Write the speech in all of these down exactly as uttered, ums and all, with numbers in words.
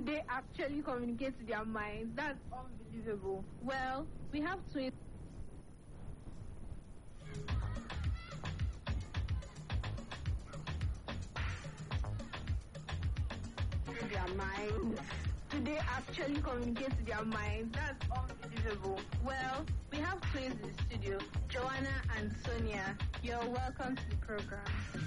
they actually communicate to their minds? That's unbelievable. Well, we have twins. Their minds. Do they actually communicate to their minds? That's unbelievable. Well, we have twins in the studio, Joanna and Sonia. You're welcome to the program.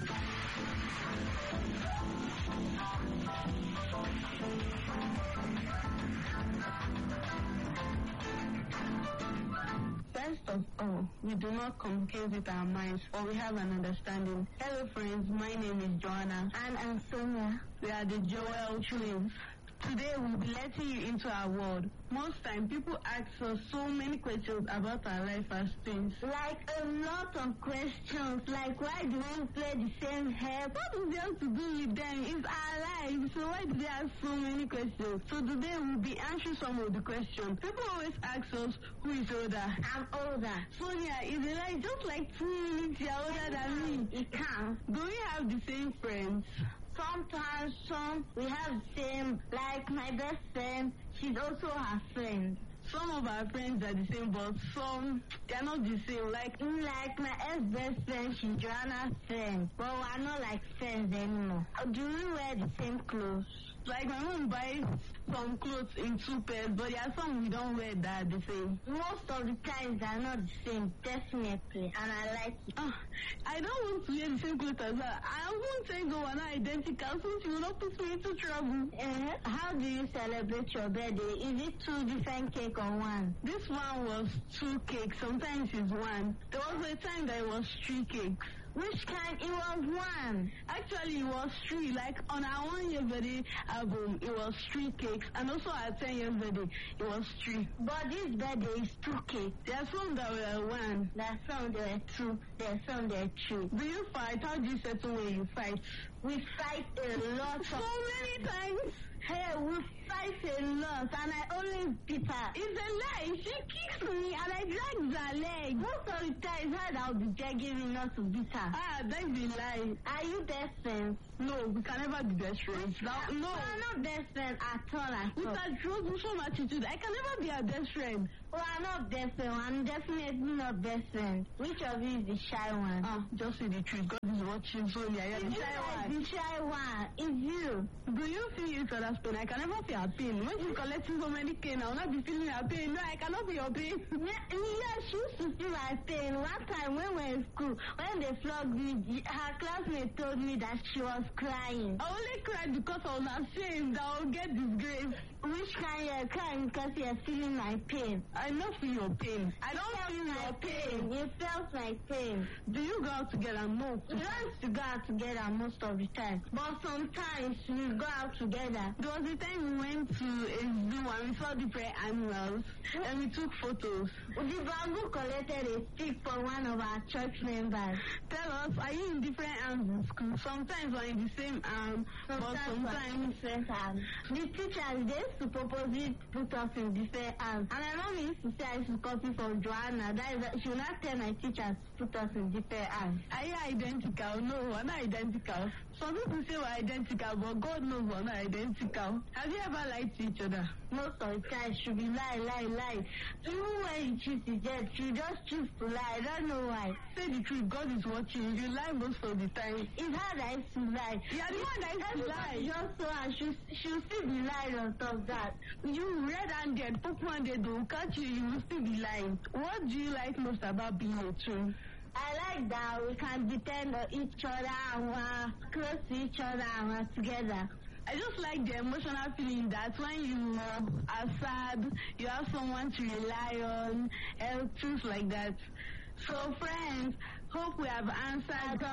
First of all, we do not communicate with our minds, or we have an understanding. Hello friends, my name is Joanna. And I'm Sonia. We are the Joel twins. Today we'll be letting you into our world. Most time people ask us so many questions about our life as twins. Like a lot of questions, like why do we play the same hair? What is there to do with them? It's our life, so why do they ask so many questions? So today we'll be answering some of the questions. People always ask us who is older. I'm older. Sonia, is it like just like two minutes you're older than me? It counts. Do we have the same friends? Sometimes some we have the same, like my best friend, she's also her friend. Some of our friends are the same, but some they're not the same. Like like my ex-best friend, she's Joanna's friend, but we're not like friends anymore. Do we wear the same clothes? Like my mom buys some clothes in two pairs, but there are some we don't wear that are the same. Most of the times they're not the same, definitely, and I like it. Oh, I don't want to wear the same clothes as her. I won't say go we're not identical, so she will not put me into trouble. Uh, how do you celebrate your birthday? Is it two different cake or one? This one was two cakes, sometimes it's one. There was a time that it was three cakes. Which kind? It was one. Actually, it was three. Like on our one year birthday album, it was three cakes, and also our ten year birthday, it was three. But this birthday is two cakes. There are some that were one. There are some that were two. There are some that were three. Do you fight? How do you settle when you fight? We fight a lot. So many times. Hey, we fight a lot, and I always beat her. It's a lie. She kicks me, and I drag her leg. Most of the time, her that I'll be begging me not to beat her. Ah, that's the lie. Are you best friends? No, we can never be best friends. No, no. We're not best friends at all. At With all. that troublesome attitude, I can never be a best friend. We're not best friends. I'm definitely not best friends. Which of you is the shy one? Ah, just say the truth. God is watching, Sonia. You're the shy one. The shy one is you. Do you feel each other's pain? I can never feel her pain. When she's collecting so many pain, I will not be feeling her pain. No, I cannot feel your pain. Yeah, yeah, she used to feel my pain. One time when we were in school, when they flogged me, her classmate told me that she was crying. I only cried because I was ashamed that I will get disgraced. Which kind you're crying because you're feeling my pain? I don't feel your pain. I don't felt feel my your pain. pain. You felt my pain. Do you go out together? No. We don't to go out together most of the time. But sometimes we go out together. There was a time we went to a zoo and we saw different animals and we took photos. The bamboo collected a stick for one of our church members. Tell us, are you in different arms in school? Sometimes we're in the same arm, Sometimes but sometimes different arms. The teachers, they used to purposely put us in different arms. And my mom used to say I should copy from Joanna. That is, she would not tell my teachers to put us in different arms. Are you identical? No, we're not identical. Some people say we're identical, but God knows we're not identical. Have you ever lied to each other? Most of the time, she be lie, lie, lie. Even when you choose to jet, she just choose to lie. I don't know why. Say the truth, God is watching. You lie most of the time. It's her that used to lie. You are the one that used to lie. Just so and she'll, she'll still be lying on top of that. You red-handed, purple-handed, they'll catch you, you will still be lying. What do you like most about being a twin? I like that we can depend on each other and we're close to each other and we're together. I just like the emotional feeling that when you are sad, you have someone to rely on, and things like that. So friends, hope we have answered